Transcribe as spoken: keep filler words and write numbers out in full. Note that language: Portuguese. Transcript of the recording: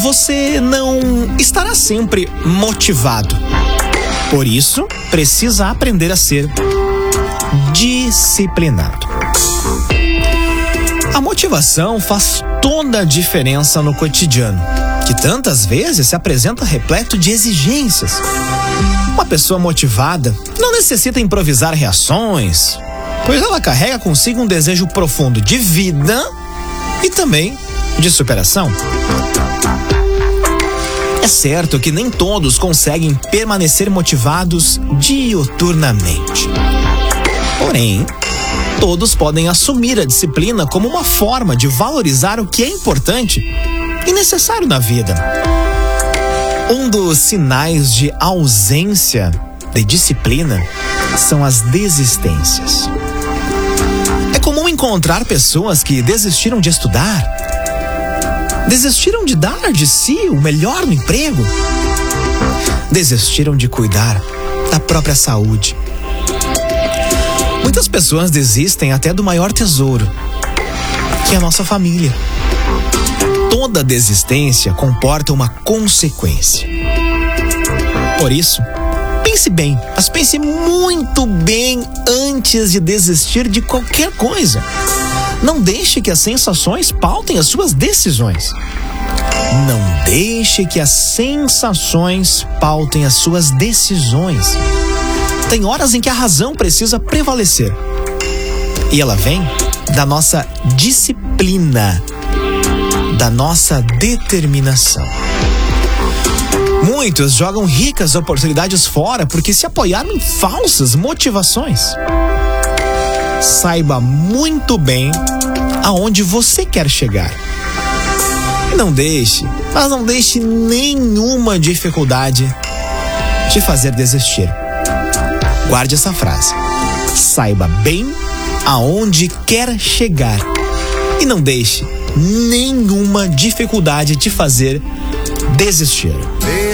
você não estará sempre motivado. Por isso, precisa aprender a ser disciplinado. A motivação faz toda a diferença no cotidiano, que tantas vezes se apresenta repleto de exigências. Uma pessoa motivada não necessita improvisar reações, pois ela carrega consigo um desejo profundo de vida e também de superação. É certo que nem todos conseguem permanecer motivados diuturnamente. Porém, todos podem assumir a disciplina como uma forma de valorizar o que é importante e necessário na vida. Um dos sinais de ausência de disciplina são as desistências. É comum encontrar pessoas que desistiram de estudar, desistiram de dar de si o melhor no emprego, desistiram de cuidar da própria saúde. Muitas pessoas desistem até do maior tesouro, que é a nossa família. Toda desistência comporta uma consequência. Por isso, pense bem, mas pense muito bem antes de desistir de qualquer coisa. Não deixe que as sensações pautem as suas decisões. Não deixe que as sensações pautem as suas decisões. Tem horas em que a razão precisa prevalecer. E ela vem da nossa disciplina, da nossa determinação. Muitos jogam ricas oportunidades fora porque se apoiaram em falsas motivações. Saiba muito bem aonde você quer chegar. E não deixe, mas não deixe nenhuma dificuldade te fazer desistir. Guarde essa frase. Saiba bem aonde quer chegar. E não deixe nenhuma dificuldade te fazer desistir.